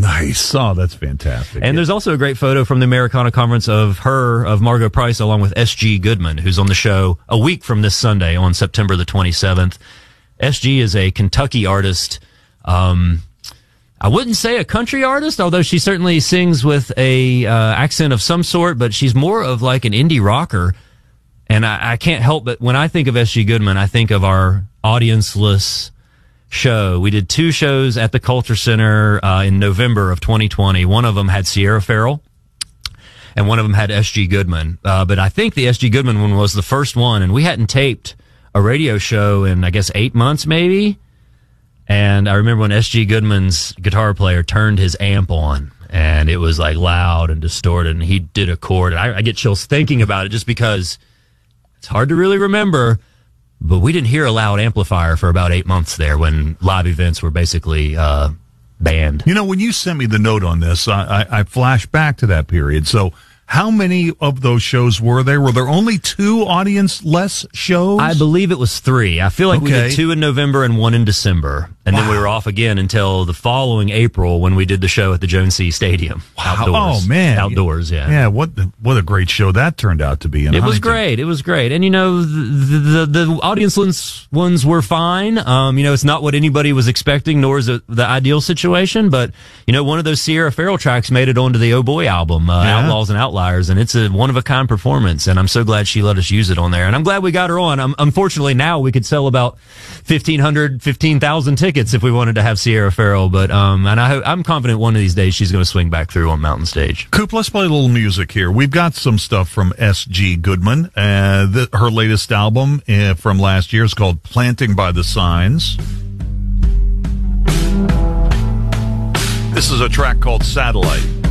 Nice. Oh, that's fantastic. And there's also a great photo from the Americana Conference of Margot Price, along with S.G. Goodman, who's on the show a week from this Sunday on September the 27th. S.G. is a Kentucky artist. I wouldn't say a country artist, although she certainly sings with a accent of some sort, but she's more of like an indie rocker. And I can't help but when I think of S.G. Goodman, I think of our audience-less show. We did 2 shows at the Culture Center in November of 2020. One of them had Sierra Farrell, and one of them had S.G. Goodman. But I think the S.G. Goodman one was the first one, and we hadn't taped a radio show in, I guess, 8 months maybe. And I remember when S.G. Goodman's guitar player turned his amp on, and it was like loud and distorted, and he did a chord. And I get chills thinking about it just because it's hard to really remember. But we didn't hear a loud amplifier for about 8 months there when live events were basically banned. You know, when you sent me the note on this, I flashed back to that period. So how many of those shows were there? Were there only 2 audience-less shows? I believe it was 3. I feel like we did 2 in November and 1 in December. And then we were off again until the following April when we did the show at the Jones C. Stadium. Wow. Outdoors. Oh, man. Outdoors, yeah. Yeah, what a great show that turned out to be. It was great. It was great. And, you know, the audience ones were fine. You know, it's not what anybody was expecting, nor is it the ideal situation. But, you know, one of those Sierra Farrell tracks made it onto the Oh Boy album, Outlaws and Outliers, and it's a one-of-a-kind performance. And I'm so glad she let us use it on there. And I'm glad we got her on. Unfortunately, now we could sell about 15,000 tickets if we wanted to have Sierra Farrell, but and I'm confident one of these days she's going to swing back through on Mountain Stage. Coop, let's play a little music here. We've got some stuff from S.G. Goodman. Her latest album from last year is called Planting by the Signs. This is a track called Satellite.